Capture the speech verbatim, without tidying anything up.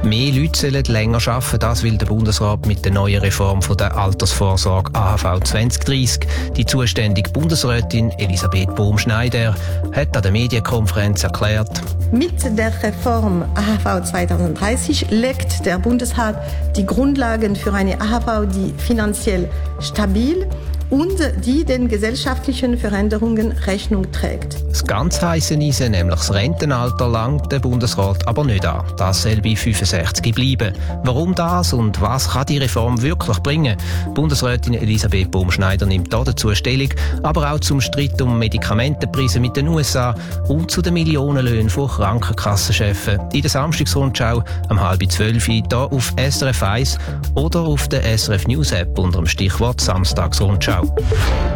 Mehr Leute sollen länger arbeiten, das will der Bundesrat mit der neuen Reform von der Altersvorsorge A H V zwanzig dreißig. Die zuständige Bundesrätin Elisabeth Bohm-Schneider hat an der Medienkonferenz erklärt: Mit der Reform A H V zwanzig dreißig legt der Bundesrat die Grundlagen für eine A H V, die finanziell stabil und die den gesellschaftlichen Veränderungen Rechnung trägt. Das ganz heisse Eisen, nämlich das Rentenalter, langt der Bundesrat aber nicht an. Das soll bei fünfundsechzig bleiben. Warum das und was kann die Reform wirklich bringen? Bundesrätin Elisabeth Bohm-Schneider nimmt dazu Stellung, aber auch zum Streit um Medikamentenpreise mit den U S A und zu den Millionenlöhnen von Krankenkassenchefen. In der Samstagsrundschau um halb zwölf hier auf S R F eins oder auf der S R F News App unter dem Stichwort Samstagsrundschau.